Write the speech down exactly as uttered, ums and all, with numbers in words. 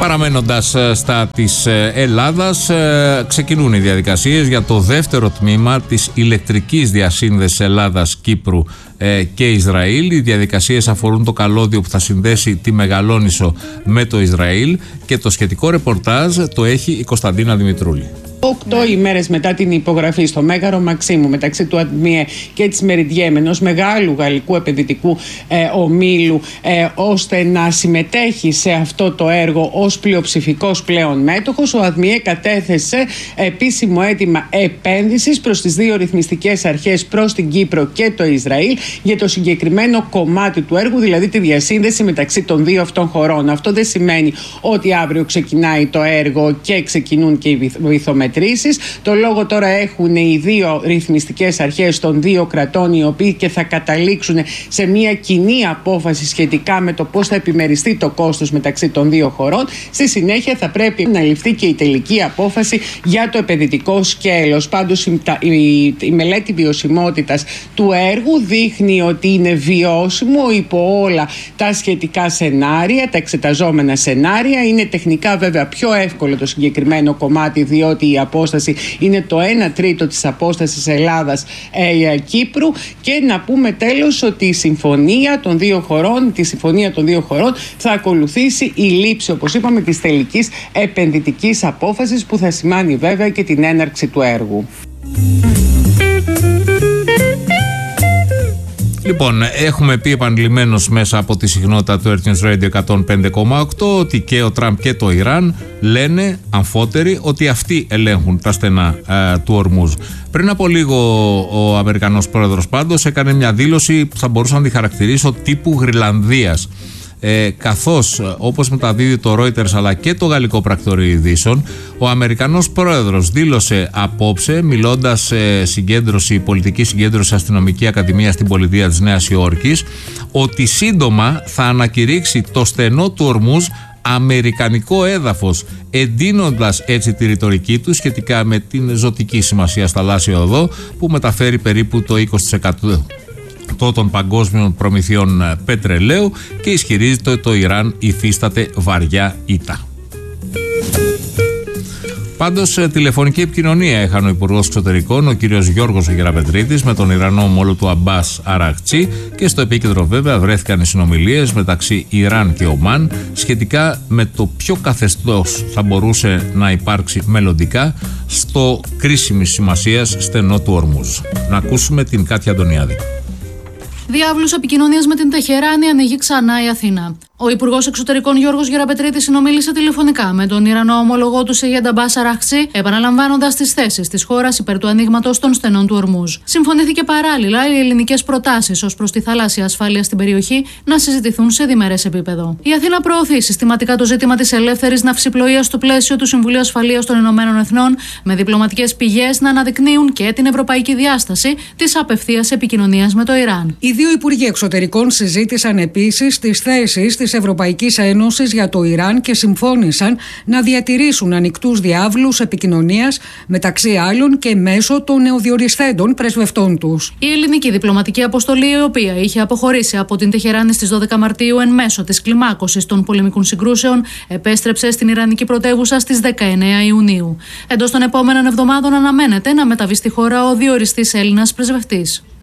Παραμένοντας στα της Ελλάδας, ξεκινούν οι διαδικασίες για το δεύτερο τμήμα της ηλεκτρικής διασύνδεσης Ελλάδας, Κύπρου και Ισραήλ. Οι διαδικασίες αφορούν το καλώδιο που θα συνδέσει τη Μεγαλόνισσο με το Ισραήλ και το σχετικό ρεπορτάζ το έχει η Κωνσταντίνα Δημητρούλη. Οκτώ ημέρες μετά την υπογραφή στο Μέγαρο Μαξίμου μεταξύ του ΑΔΜΙΕ και της Μεριντιέμ, ενός μεγάλου γαλλικού επενδυτικού ε, ομίλου, ε, ώστε να συμμετέχει σε αυτό το έργο ως πλειοψηφικός πλέον μέτοχος, ο ΑΔΜΙΕ κατέθεσε επίσημο αίτημα επένδυσης προς τις δύο ρυθμιστικές αρχές, προς την Κύπρο και το Ισραήλ, για το συγκεκριμένο κομμάτι του έργου, δηλαδή τη διασύνδεση μεταξύ των δύο αυτών χωρών. Αυτό δεν σημαίνει ότι αύριο ξεκινάει το έργο και ξεκινούν και οι βυθομετρήσεις. Το λόγο τώρα έχουν οι δύο ρυθμιστικές αρχές των δύο κρατών, οι οποίοι και θα καταλήξουν σε μια κοινή απόφαση σχετικά με το πώς θα επιμεριστεί το κόστος μεταξύ των δύο χωρών. Στη συνέχεια θα πρέπει να ληφθεί και η τελική απόφαση για το επενδυτικό σκέλος. Πάντως η, η, η μελέτη βιωσιμότητας του έργου δείχνει ότι είναι βιώσιμο υπό όλα τα σχετικά σενάρια, τα εξεταζόμενα σενάρια. Είναι τεχνικά βέβαια πιο εύκολο το συγκεκριμένο κομμάτι, διότι η απόσταση είναι το ένα τρίτο της απόστασης Ελλάδας-Κύπρου. Και να πούμε τέλος ότι η συμφωνία των δύο χωρών, τη συμφωνία των δύο χωρών θα ακολουθήσει η λήψη, όπως είπαμε, της τελικής επενδυτικής απόφασης, που θα σημάνει βέβαια και την έναρξη του έργου. Λοιπόν, έχουμε πει επανειλημμένως μέσα από τη συχνότητα του Earth News Radio εκατόν πέντε κόμμα οκτώ ότι και ο Τραμπ και το Ιράν λένε αμφότεροι ότι αυτοί ελέγχουν τα στενά ε, του Ορμούζ. Πριν από λίγο ο Αμερικανός πρόεδρος πάντως έκανε μια δήλωση που θα μπορούσα να τη χαρακτηρίσω τύπου Γρυλανδίας. Ε, καθώς, όπως μεταδίδει το Reuters αλλά και το γαλλικό πρακτορείο ειδήσεων, ο Αμερικανός πρόεδρος δήλωσε απόψε, μιλώντας σε συγκέντρωση, πολιτική συγκέντρωση αστυνομική ακαδημία στην πολιτεία της Νέας Υόρκης, ότι σύντομα θα ανακηρύξει το στενό του Ορμούζ αμερικανικό έδαφος, εντείνοντας έτσι τη ρητορική του σχετικά με την ζωτική σημασία στα θαλάσσια οδό, που μεταφέρει περίπου το είκοσι τοις εκατό των παγκόσμιων προμηθειών πετρελαίου, και ισχυρίζεται ότι το Ιράν υφίσταται βαριά ήττα. Πάντως, τηλεφωνική επικοινωνία είχαν ο Υπουργός Εξωτερικών, ο κύριος Γιώργος Γεραπετρίτης, με τον Ιρανό ομόλογο του Αμπάς Αρακτσί, και στο επίκεντρο βέβαια βρέθηκαν οι συνομιλίες μεταξύ Ιράν και Ομάν σχετικά με το ποιο καθεστώς θα μπορούσε να υπάρξει μελλοντικά στο κρίσιμης σημασίας στενό του Ορμούζ. Να ακούσουμε την Κάτια Αντωνιάδη. Διάβλους επικοινωνίας με την Τεχεράνη ανοίγει ξανά η Αθήνα. Ο Υπουργός Εξωτερικών Γιώργος Γεραπετρίτης συνομίλησε τηλεφωνικά με τον Ιρανό ομολογό του Σεγιέντ Αμπάς Αρακτσί, επαναλαμβάνοντας τις θέσεις της χώρας υπέρ του ανοίγματος των στενών του Ορμούζ. Συμφωνήθηκε παράλληλα οι ελληνικές προτάσεις ως προς τη θαλάσσια ασφάλεια στην περιοχή να συζητηθούν σε διμερές επίπεδο. Η Αθήνα προωθεί συστηματικά το ζήτημα της ελεύθερης ναυσιπλοείας στο πλαίσιο του Συμβουλίου Ασφαλείας των Ηνωμένων Εθνών, με διπλωματικές πηγές να αναδεικνύουν και την ευρωπαϊκή διάσταση της απευθείας επικοινωνίας με το Ιράν. Οι δύο Υπουργοί Εξωτερικών συζήτησαν επίσης τις θέσεις της Ευρωπαϊκής Ένωσης για το Ιράν και συμφώνησαν να διατηρήσουν ανοιχτούς διάβλους επικοινωνίας, μεταξύ άλλων και μέσω των νεοδιοριστέντων πρεσβευτών τους. Η ελληνική διπλωματική αποστολή, η οποία είχε αποχωρήσει από την Τεχεράνη στις δώδεκα Μαρτίου εν μέσω της κλιμάκωσης των πολεμικών συγκρούσεων, επέστρεψε στην Ιρανική πρωτεύουσα στις δεκαεννέα Ιουνίου. Εντός των επόμενων εβδομάδων αναμένεται να μεταβεί στη χώρα ο διοριστής Έλληνας πρεσβευτής.